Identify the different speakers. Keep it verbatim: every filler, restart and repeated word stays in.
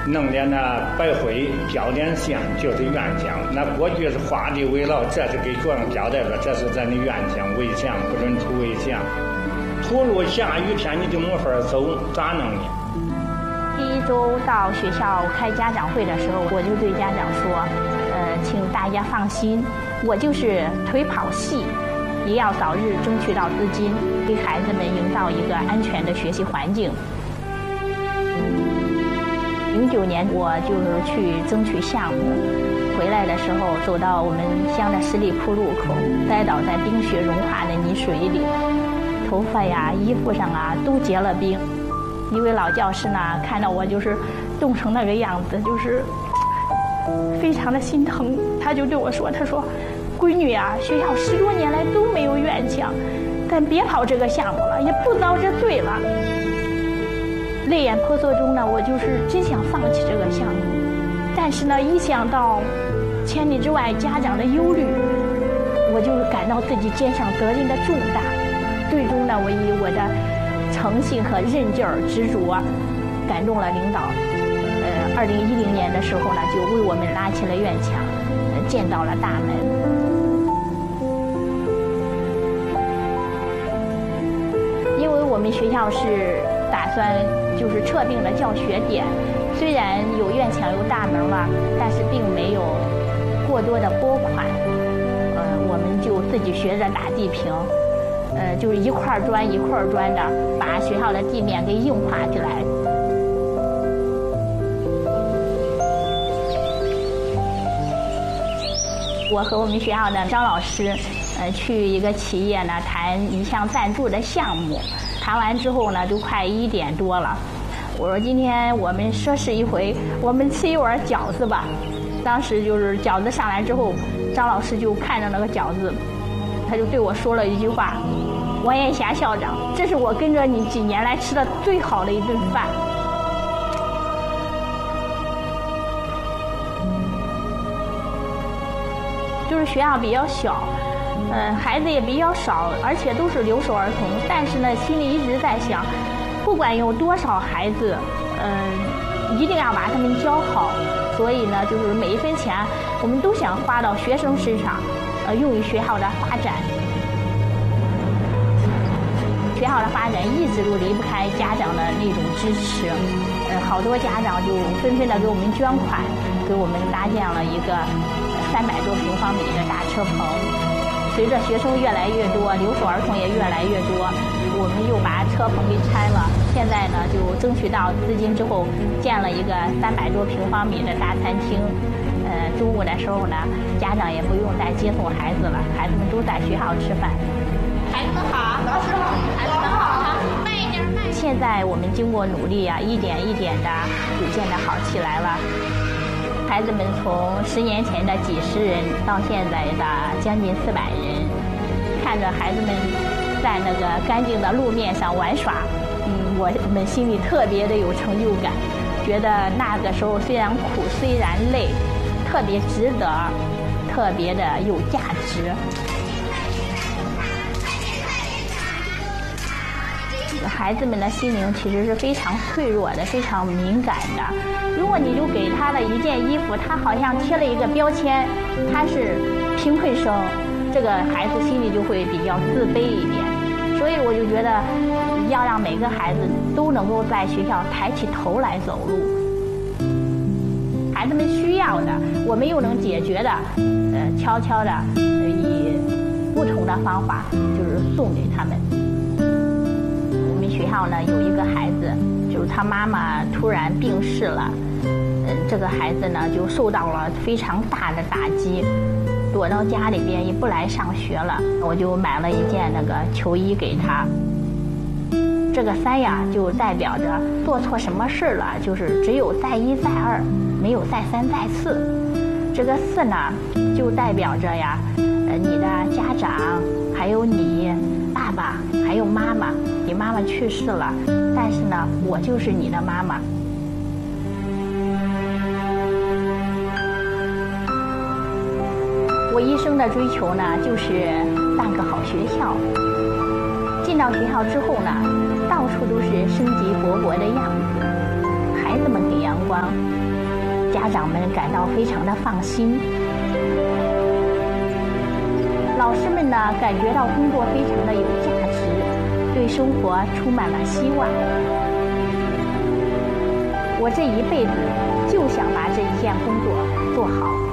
Speaker 1: 弄点那白灰标点线就是院墙。那过去是画地为牢，这是给学生交代了，这是咱的院墙围墙，不准出围墙。土路下雨天你就没法走，咋弄呢？
Speaker 2: 第一周到学校开家长会的时候，我就对家长说，呃，请大家放心，我就是腿跑系，也要早日争取到资金，给孩子们营造一个安全的学习环境。零九年我就是去争取项目，回来的时候走到我们乡的十里铺路口，栽倒在冰雪融化的泥水里，头发呀、衣服上啊都结了冰。一位老教师呢，看到我就是冻成那个样子，就是非常的心疼。他就对我说：“他说，闺女啊，学校十多年来都没有院墙，咱别跑这个项目了，也不遭这罪了。”泪眼婆娑中呢，我就是真想放弃这个项目，但是呢，一想到千里之外家长的忧虑，我就感到自己肩上责任的重大。最终呢，我以我的诚信和韧劲儿、执着，感动了领导。呃，二零一零年的时候呢，就为我们拉起了院墙，呃，建到了大门。因为我们学校是打算就是撤并了教学点，虽然有院墙有大门了，但是并没有过多的拨款。呃，我们就自己学着打地坪。呃，就是一块砖一块砖的把学校的地面给硬化起来。我和我们学校的张老师，呃，去一个企业呢谈一项赞助的项目，谈完之后呢，就快一点多了。我说今天我们奢侈一回，我们吃一碗饺子吧。当时就是饺子上来之后，张老师就看着那个饺子，他就对我说了一句话：“王艳霞校长，这是我跟着你几年来吃的最好的一顿饭。”就是学校比较小，嗯，孩子也比较少，而且都是留守儿童。但是呢，心里一直在想，不管有多少孩子，嗯，一定要把他们教好。所以呢，就是每一分钱，我们都想花到学生身上，呃，用于学校的发展。学校的发展一直都离不开家长的那种支持，呃，好多家长就纷纷的给我们捐款，给我们搭建了一个三百多平方米的大车棚。随着学生越来越多，留守儿童也越来越多，我们又把车棚给拆了。现在呢，就争取到资金之后，建了一个三百多平方米的大餐厅。呃，中午的时候呢，家长也不用再接送孩子了，孩子们都在学校吃饭。孩子们好，老师好，孩子们好，慢一点，慢一点。现在我们经过努力啊，一点一点的逐渐的好起来了。孩子们从十年前的几十人到现在的将近四百人，看着孩子们在那个干净的路面上玩耍，嗯，我们心里特别的有成就感，觉得那个时候虽然苦，虽然累，特别值得，特别的有价值。孩子们的心灵其实是非常脆弱的，非常敏感的。如果你就给他的一件衣服，他好像贴了一个标签，他是贫困生，这个孩子心里就会比较自卑一点。所以我就觉得，要让每个孩子都能够在学校抬起头来走路。孩子们需要的，我们又能解决的，呃，悄悄的以不同的方法，就是送给他们。学校呢有一个孩子，就是他妈妈突然病逝了，嗯，这个孩子呢就受到了非常大的打击，躲到家里边也不来上学了。我就买了一件那个球衣给他。这个三呀，就代表着做错什么事了，就是只有再一再二，没有再三再四。这个四呢，就代表着呀，呃，你的家长，还有你爸爸，还有妈妈。你妈妈去世了，但是呢，我就是你的妈妈。我一生的追求呢，就是办个好学校。进到学校之后呢，到处都是生机勃勃的样子，孩子们很阳光， 家长们感到非常的放心。老师们呢，感觉到工作非常的有价值，对生活充满了希望。我这一辈子就想把这一件工作做好。